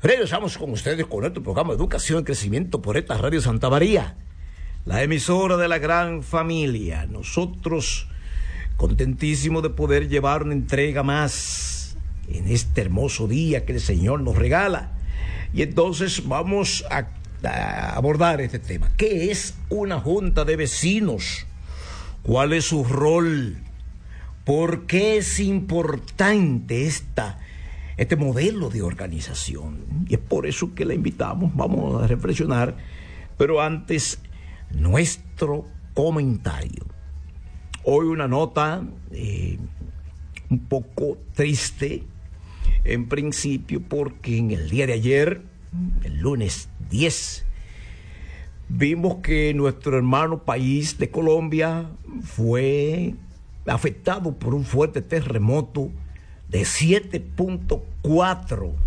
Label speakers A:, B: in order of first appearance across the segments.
A: Regresamos con ustedes con nuestro programa de Educación y Crecimiento por esta Radio Santa María, la emisora de la gran familia. Nosotros contentísimos de poder llevar una entrega más en este hermoso día que el Señor nos regala. Y entonces vamos a abordar este tema. ¿Qué es una junta de vecinos? ¿Cuál es su rol? ¿Por qué es importante este modelo de organización? Y es por eso que la invitamos. Vamos a reflexionar, pero antes nuestro comentario. Hoy una nota un poco triste en principio, porque en el día de ayer, el lunes 10, vimos que nuestro hermano país de Colombia fue afectado por un fuerte terremoto de 7.4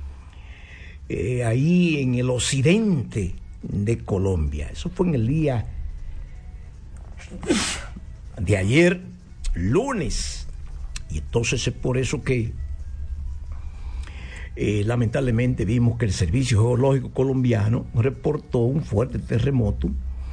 A: ahí en el occidente de Colombia. Eso fue en el día de ayer, lunes. Y entonces es por eso que lamentablemente vimos que el Servicio Geológico Colombiano reportó un fuerte terremoto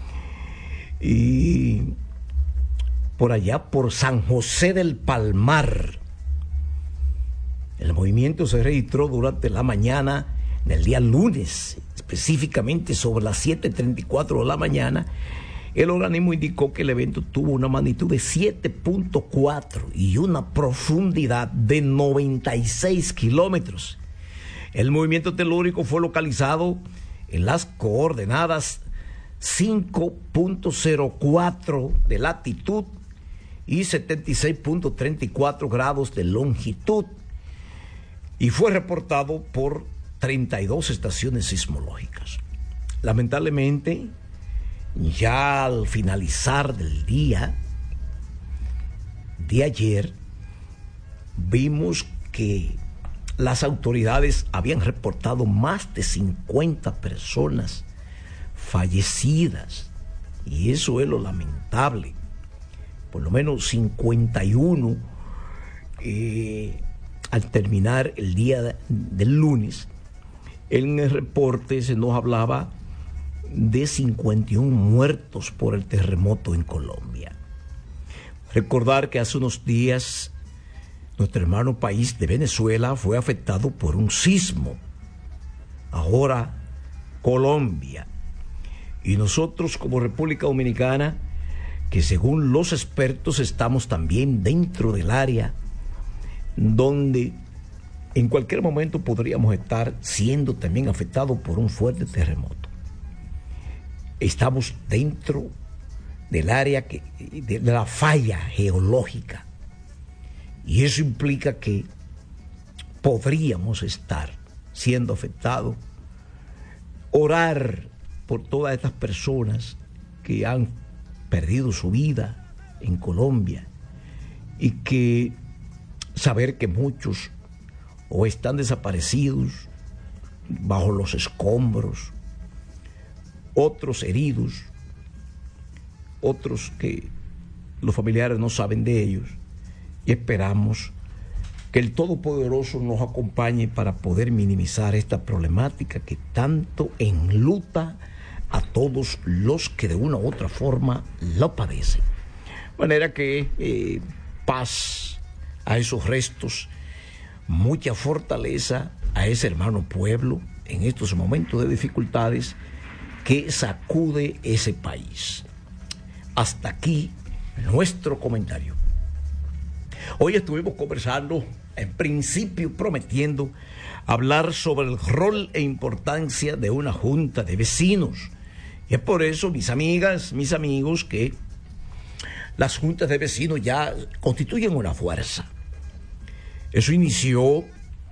A: y por allá por San José del Palmar. El movimiento se registró durante la mañana del día lunes, específicamente sobre las 7:34 de la mañana. El organismo indicó que el evento tuvo una magnitud de 7.4 y una profundidad de 96 kilómetros. El movimiento telúrico fue localizado en las coordenadas 5.04 de latitud y 76.34 grados de longitud, y fue reportado por 32 estaciones sismológicas. Lamentablemente, ya al finalizar del día de ayer, vimos que las autoridades habían reportado más de 50 personas fallecidas, y eso es lo lamentable. Por lo menos 51 al terminar el día del lunes. En el reporte se nos hablaba de 51 muertos por el terremoto en Colombia. Recordar que hace unos días nuestro hermano país de Venezuela fue afectado por un sismo. Ahora Colombia. Y nosotros como República Dominicana, que según los expertos estamos también dentro del área donde en cualquier momento podríamos estar siendo también afectados por un fuerte terremoto. Estamos dentro del área de la falla geológica, y eso implica que podríamos estar siendo afectados. Orar por todas estas personas que han perdido su vida en Colombia, y que saber que muchos o están desaparecidos bajo los escombros, otros heridos, otros que los familiares no saben de ellos, y esperamos que el Todopoderoso nos acompañe para poder minimizar esta problemática que tanto enluta a todos los que de una u otra forma lo padecen. De manera que paz a esos restos, mucha fortaleza a ese hermano pueblo en estos momentos de dificultades que sacude ese país. Hasta aquí nuestro comentario. Hoy estuvimos conversando, en principio prometiendo hablar sobre el rol e importancia de una junta de vecinos. Y es por eso, mis amigas, mis amigos, que las juntas de vecinos ya constituyen una fuerza. Eso inició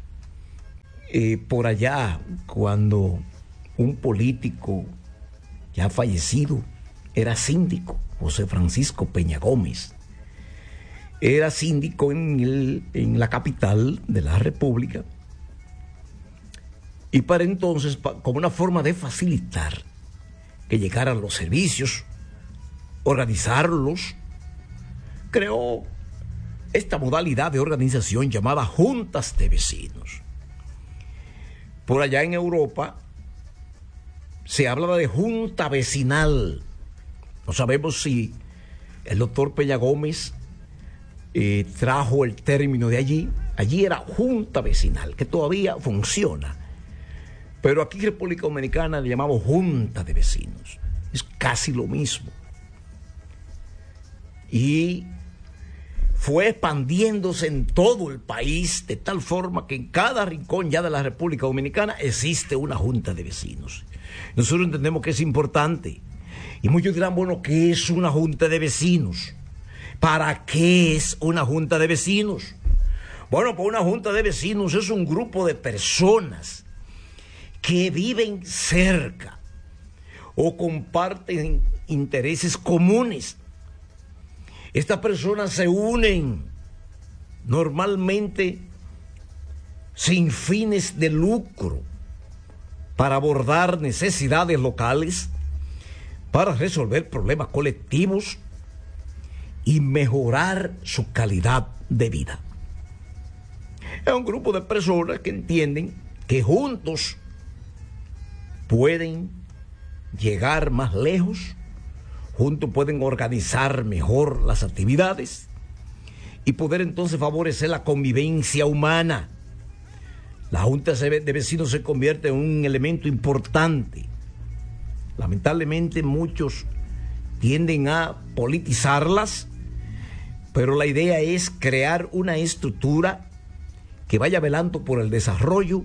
A: por allá cuando un político ya fallecido era síndico, José Francisco Peña Gómez. Era síndico en la capital de la República, y para entonces, como una forma de facilitar que llegaran los servicios, organizarlos, creó esta modalidad de organización llamada juntas de vecinos. por allá en Europa se habla de junta vecinal. No sabemos si el doctor Peña Gómez trajo el término de allí. Allí era junta vecinal, que todavía funciona. Pero aquí en República Dominicana le llamamos junta de vecinos. Es casi lo mismo. Y fue expandiéndose en todo el país de tal forma que en cada rincón ya de la República Dominicana existe una junta de vecinos. Nosotros entendemos que es importante. Y muchos dirán, bueno, ¿qué es una junta de vecinos? ¿Para qué es una junta de vecinos? Bueno, pues una junta de vecinos es un grupo de personas que viven cerca o comparten intereses comunes. Estas personas se unen normalmente sin fines de lucro para abordar necesidades locales, para resolver problemas colectivos y mejorar su calidad de vida. Es un grupo de personas que entienden que juntos pueden llegar más lejos, juntos pueden organizar mejor las actividades y poder entonces favorecer la convivencia humana. La junta de vecinos se convierte en un elemento importante. Lamentablemente muchos tienden a politizarlas, pero la idea es crear una estructura que vaya velando por el desarrollo,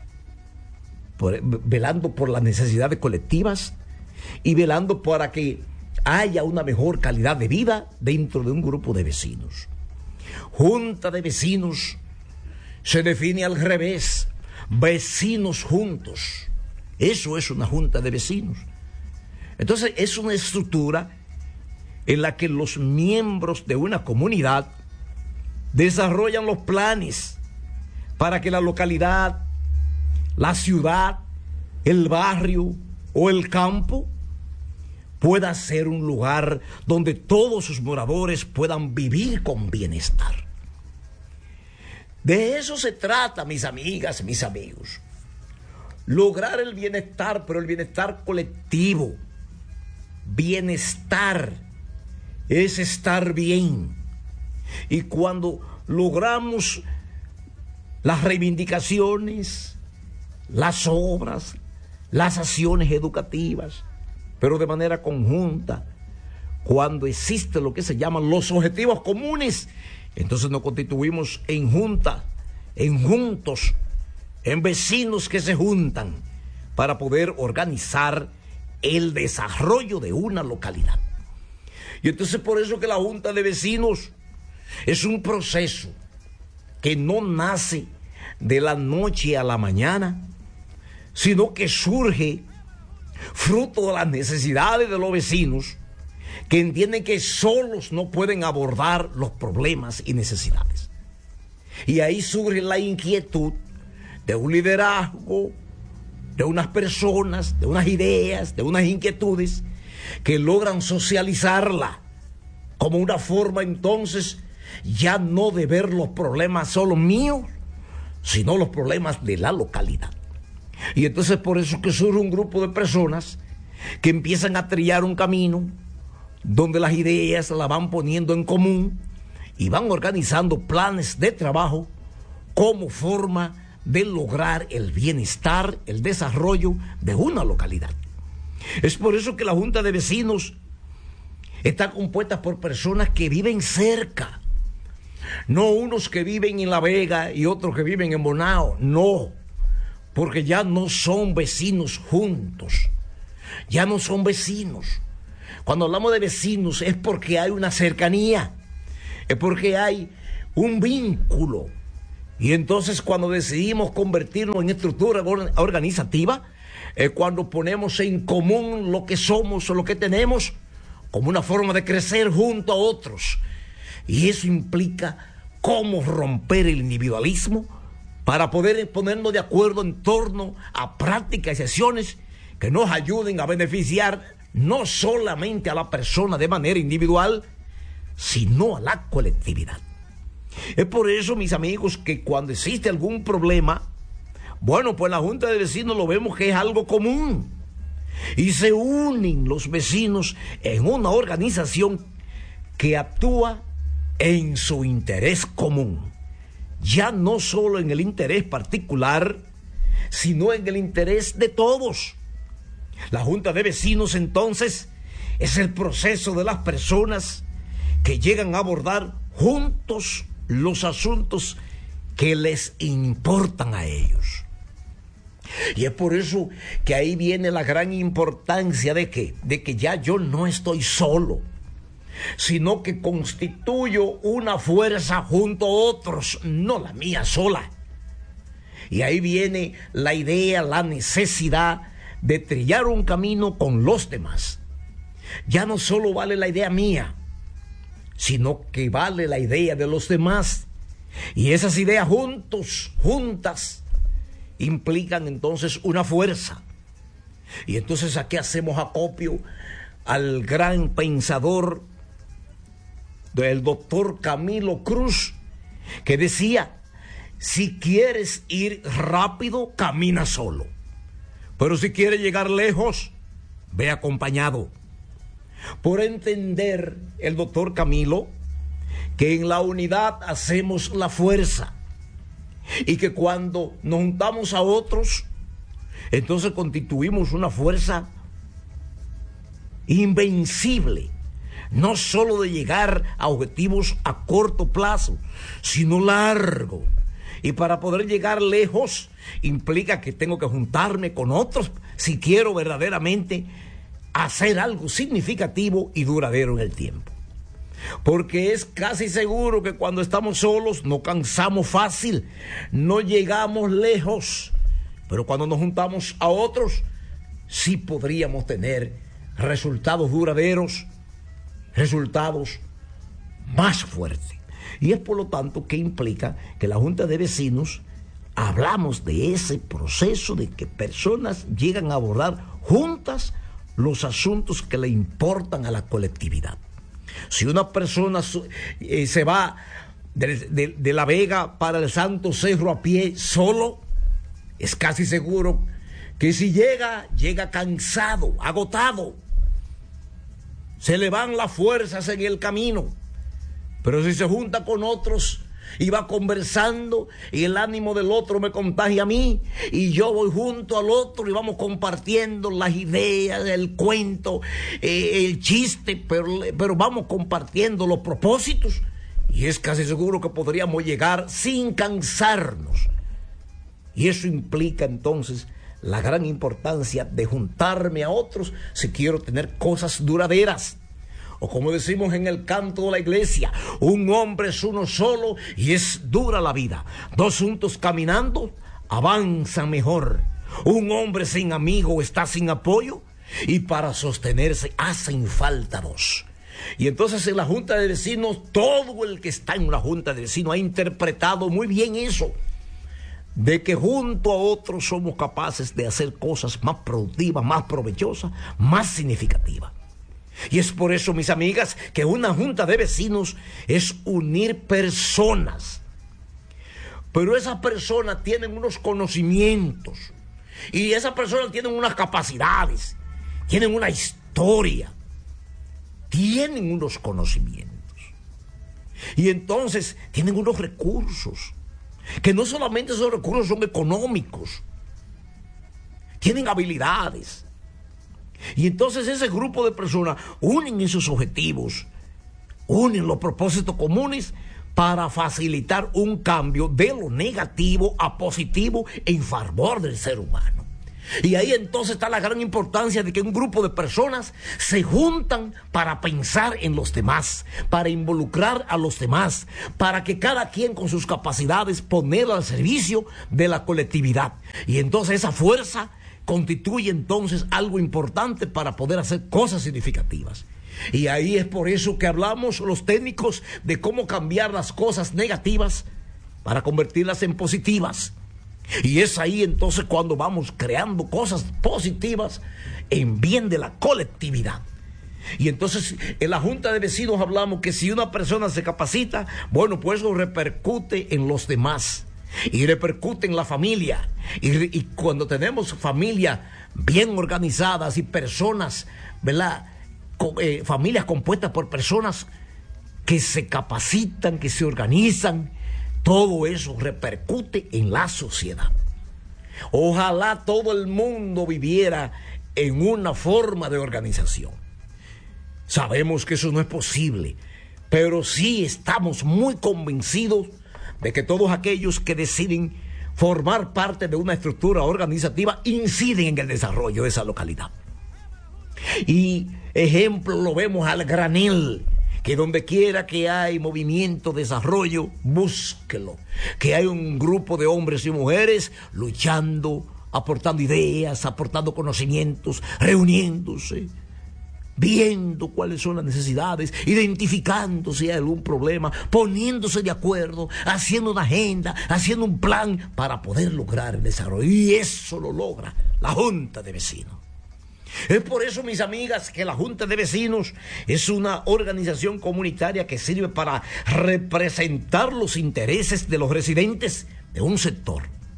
A: velando por las necesidades colectivas y velando para que haya una mejor calidad de vida dentro de un grupo de vecinos. Junta de vecinos se define al revés: vecinos juntos. Eso es una junta de vecinos. Entonces es una estructura en la que los miembros de una comunidad desarrollan los planes para que la localidad, la ciudad, el barrio o el campo pueda ser un lugar donde todos sus moradores puedan vivir con bienestar. De eso se trata, mis amigas, mis amigos. Lograr el bienestar, pero el bienestar colectivo. Bienestar es estar bien. Y cuando logramos las reivindicaciones, las obras, las acciones educativas, pero de manera conjunta, cuando existe lo que se llaman los objetivos comunes, entonces nos constituimos en junta, en juntos, en vecinos que se juntan para poder organizar el desarrollo de una localidad. Y entonces por eso que la junta de vecinos es un proceso que no nace de la noche a la mañana, sino que surge fruto de las necesidades de los vecinos, que entienden que solos no pueden abordar los problemas y necesidades. Y ahí surge la inquietud de un liderazgo, de unas personas, de unas ideas, de unas inquietudes que logran socializarla como una forma entonces ya no de ver los problemas solo míos, sino los problemas de la localidad. Y entonces por eso que surge un grupo de personas que empiezan a trillar un camino donde las ideas las van poniendo en común y van organizando planes de trabajo como forma de lograr el bienestar, el desarrollo de una localidad. Es por eso que la Junta de Vecinos está compuesta por personas que viven cerca, no unos que viven en La Vega y otros que viven en Bonao, no, porque ya no son vecinos juntos, ya no son vecinos. Cuando hablamos de vecinos es porque hay una cercanía, es porque hay un vínculo. Y entonces cuando decidimos convertirnos en estructura organizativa, es cuando ponemos en común lo que somos o lo que tenemos como una forma de crecer junto a otros. Y eso implica cómo romper el individualismo para poder ponernos de acuerdo en torno a prácticas y acciones que nos ayuden a beneficiar no solamente a la persona de manera individual, sino a la colectividad. Es por eso, mis amigos, que cuando existe algún problema Bueno, pues la junta de vecinos lo vemos que es algo común. Y se unen los vecinos en una organización que actúa en su interés común. Ya no solo en el interés particular, sino en el interés de todos. La junta de vecinos, entonces, es el proceso de las personas que llegan a abordar juntos los asuntos que les importan a ellos. Y es por eso que ahí viene la gran importancia de que ya yo no estoy solo, sino que constituyo una fuerza junto a otros, no la mía sola. Y ahí viene la idea, la necesidad de trillar un camino con los demás. Ya no solo vale la idea mía, sino que vale la idea de los demás. Y esas ideas juntas, implican entonces una fuerza. Y entonces aquí hacemos acopio al gran pensador del doctor Camilo Cruz, que decía: si quieres ir rápido, camina solo, pero si quieres llegar lejos, ve acompañado. Por entender el doctor Camilo que en la unidad hacemos la fuerza, y que cuando nos juntamos a otros, entonces constituimos una fuerza invencible, no solo de llegar a objetivos a corto plazo, sino largo. Y para poder llegar lejos implica que tengo que juntarme con otros si quiero verdaderamente hacer algo significativo y duradero en el tiempo. Porque es casi seguro que cuando estamos solos nos cansamos fácil, no llegamos lejos. Pero cuando nos juntamos a otros, sí podríamos tener resultados duraderos, resultados más fuertes. Y es por lo tanto que implica que la Junta de Vecinos hablamos de ese proceso de que personas llegan a abordar juntas los asuntos que le importan a la colectividad. Si una persona se va de La Vega para el Santo Cerro a pie solo, es casi seguro que si llega cansado, agotado, se le van las fuerzas en el camino. Pero si se junta con otros y va conversando y el ánimo del otro me contagia a mí y yo voy junto al otro y vamos compartiendo las ideas, el cuento, el chiste, pero vamos compartiendo los propósitos, y es casi seguro que podríamos llegar sin cansarnos. Y eso implica entonces la gran importancia de juntarme a otros si quiero tener cosas duraderas. O como decimos en el canto de la iglesia, un hombre es uno solo y es dura la vida. Dos juntos caminando avanzan mejor. Un hombre sin amigo está sin apoyo, y para sostenerse hacen falta dos. Y entonces en la Junta de Vecinos, todo el que está en una Junta de Vecinos ha interpretado muy bien eso, de que junto a otros somos capaces de hacer cosas más productivas, más provechosas, más significativas. Y es por eso, mis amigas, que una Junta de Vecinos es unir personas. Pero esas personas tienen unos conocimientos, y esas personas tienen unas capacidades, tienen una historia, tienen unos conocimientos. Y entonces tienen unos recursos, que no solamente esos recursos son económicos, tienen habilidades. Y entonces ese grupo de personas unen esos objetivos, unen los propósitos comunes para facilitar un cambio de lo negativo a positivo en favor del ser humano. Y ahí entonces está la gran importancia de que un grupo de personas se juntan para pensar en los demás, para involucrar a los demás, para que cada quien con sus capacidades ponerlo al servicio de la colectividad. Y entonces esa fuerza constituye entonces algo importante para poder hacer cosas significativas. Y ahí es por eso que hablamos los técnicos de cómo cambiar las cosas negativas para convertirlas en positivas. Y es ahí entonces cuando vamos creando cosas positivas en bien de la colectividad. Y entonces en la Junta de Vecinos hablamos que si una persona se capacita, bueno, pues eso repercute en los demás. y repercute en la familia. Y cuando tenemos familias bien organizadas y personas, ¿verdad? Familias compuestas por personas que se capacitan, que se organizan, todo eso repercute en la sociedad. Ojalá todo el mundo viviera en una forma de organización. Sabemos que eso no es posible, pero sí estamos muy convencidos de que todos aquellos que deciden formar parte de una estructura organizativa inciden en el desarrollo de esa localidad. Y ejemplo lo vemos al granel, que donde quiera que hay movimiento, desarrollo, búsquelo. Que hay un grupo de hombres y mujeres luchando, aportando ideas, aportando conocimientos, reuniéndose, viendo cuáles son las necesidades, identificando si hay algún problema, poniéndose de acuerdo, haciendo una agenda, haciendo un plan para poder lograr el desarrollo. Y eso lo logra la Junta de Vecinos. Es por eso, mis amigas, que la Junta de Vecinos es una organización comunitaria que sirve para representar los intereses de los residentes de un sector.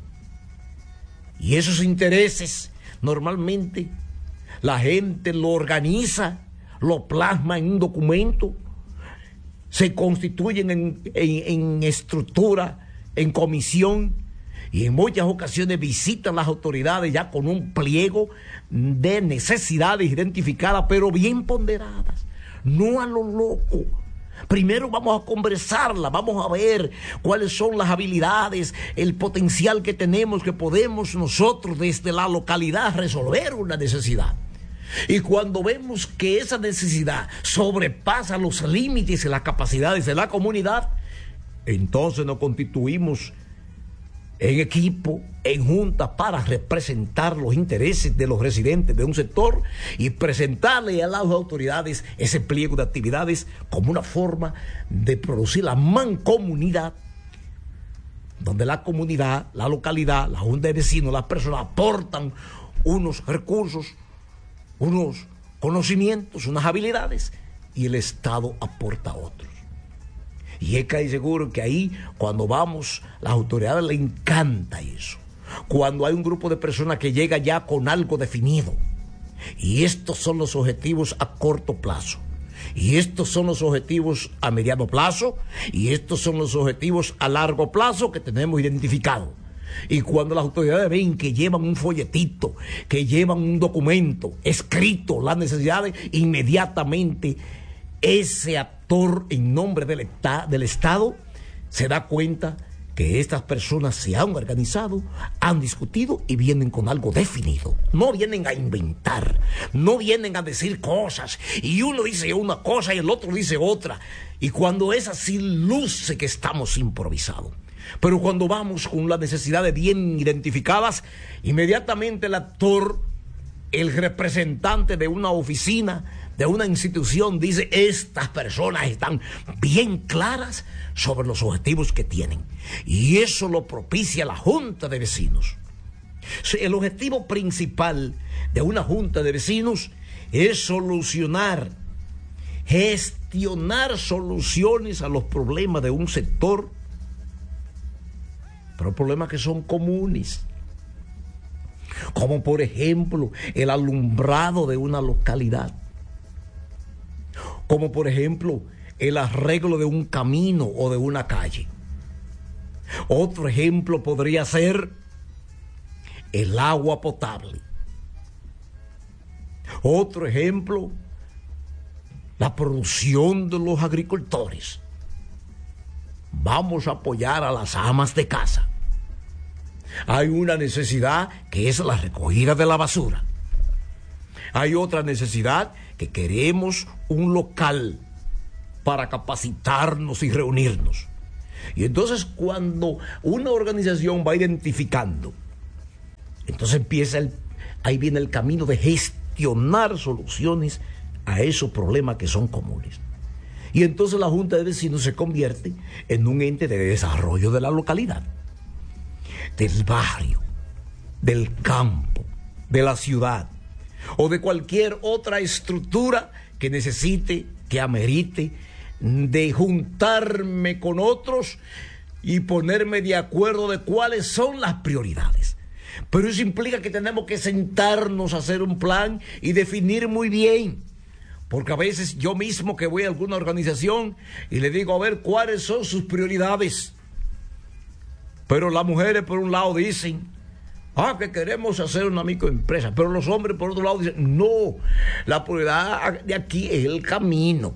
A: Y esos intereses, normalmente, la gente lo organiza, lo plasma en un documento, se constituyen en estructura, en comisión, y en muchas ocasiones visitan las autoridades ya con un pliego de necesidades identificadas, pero bien ponderadas, no a lo loco. Primero vamos a conversarla, vamos a ver cuáles son las habilidades, el potencial que tenemos, que podemos nosotros desde la localidad resolver una necesidad. Y cuando vemos que esa necesidad sobrepasa los límites y las capacidades de la comunidad, entonces nos constituimos en equipo, en junta, para representar los intereses de los residentes de un sector y presentarle a las autoridades ese pliego de actividades como una forma de producir la mancomunidad, donde la comunidad, la localidad, la junta de vecinos, las personas aportan unos recursos, unos conocimientos, unas habilidades, y el Estado aporta otros. Y es que hay seguro que ahí, cuando vamos, las autoridades les encanta eso. Cuando hay un grupo de personas que llega ya con algo definido. Y estos son los objetivos a corto plazo. Y estos son los objetivos a mediano plazo. Y estos son los objetivos a largo plazo que tenemos identificados. Y cuando las autoridades ven que llevan un folletito, que llevan un documento escrito, las necesidades, inmediatamente ese actor en nombre del Estado se da cuenta que estas personas se han organizado, han discutido y vienen con algo definido. No vienen a inventar, no vienen a decir cosas, y uno dice una cosa y el otro dice otra. Y cuando es así, luce que estamos improvisados. Pero cuando vamos con las necesidades bien identificadas, inmediatamente el actor, el representante de una oficina, de una institución, dice: estas personas están bien claras sobre los objetivos que tienen. Y eso lo propicia la Junta de Vecinos. El objetivo principal de una Junta de Vecinos es solucionar, gestionar soluciones a los problemas de un sector, pero problemas que son comunes, como por ejemplo el alumbrado de una localidad, como por ejemplo el arreglo de un camino o de una calle. Otro ejemplo podría ser el agua potable. Otro ejemplo, la producción de los agricultores. Vamos a apoyar a las amas de casa. Hay una necesidad que es la recogida de la basura. Hay otra necesidad que queremos un local para capacitarnos y reunirnos. Y entonces cuando una organización va identificando, entonces ahí viene el camino de gestionar soluciones a esos problemas que son comunes. Y entonces la Junta de Vecinos se convierte en un ente de desarrollo de la localidad, del barrio, del campo, de la ciudad, o de cualquier otra estructura que necesite, que amerite de juntarme con otros y ponerme de acuerdo de cuáles son las prioridades. Pero eso implica que tenemos que sentarnos a hacer un plan y definir muy bien. Porque a veces yo mismo que voy a alguna organización y le digo, a ver, ¿cuáles son sus prioridades? Pero las mujeres por un lado dicen, que queremos hacer una microempresa. Pero los hombres por otro lado dicen, no, la prioridad de aquí es el camino.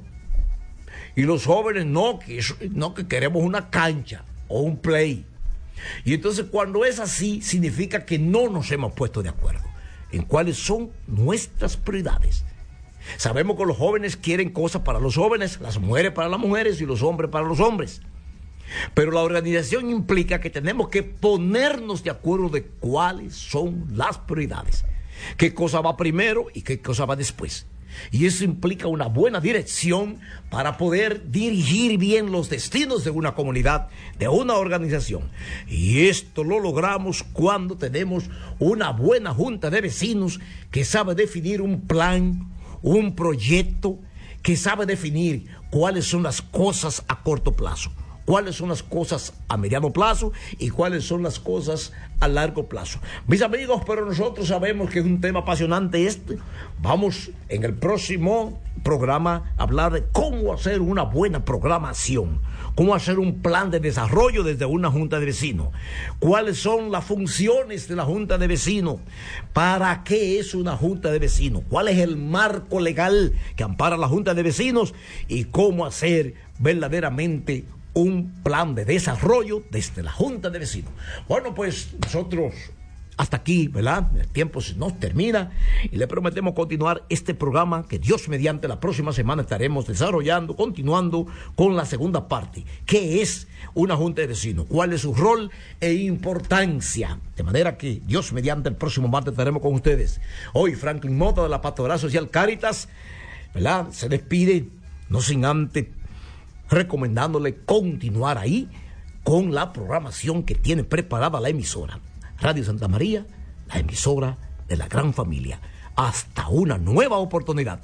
A: Y los jóvenes no, que queremos una cancha o un play. Y entonces cuando es así, significa que no nos hemos puesto de acuerdo en cuáles son nuestras prioridades. Sabemos que los jóvenes quieren cosas para los jóvenes, las mujeres para las mujeres y los hombres para los hombres. Pero la organización implica que tenemos que ponernos de acuerdo de cuáles son las prioridades. Qué cosa va primero y qué cosa va después. Y eso implica una buena dirección para poder dirigir bien los destinos de una comunidad, de una organización. Y esto lo logramos cuando tenemos una buena junta de vecinos que sabe definir un plan, un proyecto, que sabe definir cuáles son las cosas a corto plazo, cuáles son las cosas a mediano plazo y cuáles son las cosas a largo plazo. Mis amigos, pero nosotros sabemos que es un tema apasionante este. Vamos en el próximo programa a hablar de cómo hacer una buena programación, cómo hacer un plan de desarrollo desde una junta de vecinos, cuáles son las funciones de la junta de vecinos, para qué es una junta de vecinos, cuál es el marco legal que ampara la junta de vecinos y cómo hacer verdaderamente un plan de desarrollo desde la Junta de Vecinos. Bueno, pues nosotros hasta aquí, ¿verdad? El tiempo se nos termina y le prometemos continuar este programa que Dios mediante la próxima semana estaremos desarrollando, continuando con la segunda parte. ¿Qué es una Junta de Vecinos? ¿Cuál es su rol e importancia? De manera que Dios mediante el próximo martes estaremos con ustedes. Hoy Franklin Mota de la Pastoral Social Cáritas, ¿verdad? Se despide, no sin antes recomendándole continuar ahí con la programación que tiene preparada la emisora. Radio Santa María, la emisora de la gran familia. Hasta una nueva oportunidad.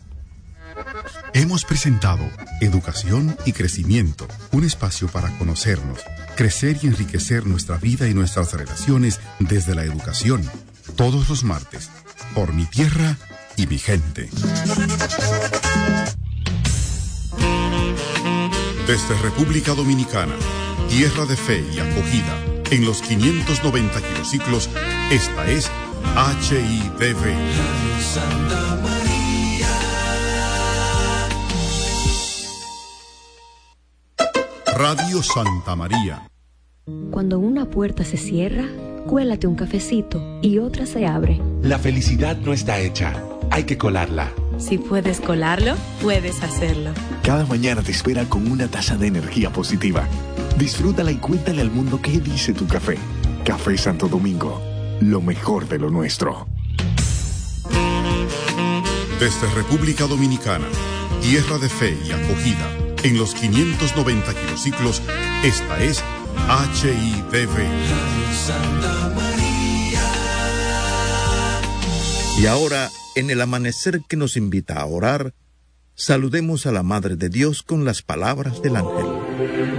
B: Hemos presentado Educación y Crecimiento, un espacio para conocernos, crecer y enriquecer nuestra vida y nuestras relaciones desde la educación. Todos los martes, por Mi Tierra y Mi Gente. Desde República Dominicana, tierra de fe y acogida, en los 590 kilociclos, esta es HIDV. Santa María. Radio Santa María.
C: Cuando una puerta se cierra, cuélate un cafecito y otra se abre.
D: La felicidad no está hecha, hay que colarla.
E: Si puedes colarlo, puedes hacerlo.
F: Cada mañana te espera con una taza de energía positiva. Disfrútala y cuéntale al mundo qué dice tu café. Café Santo Domingo, lo mejor de lo nuestro.
B: Desde República Dominicana, tierra de fe y acogida, en los 590 kilociclos, esta es HIDV.
G: Santa María. Y ahora, en el amanecer que nos invita a orar, saludemos a la Madre de Dios con las palabras del ángel.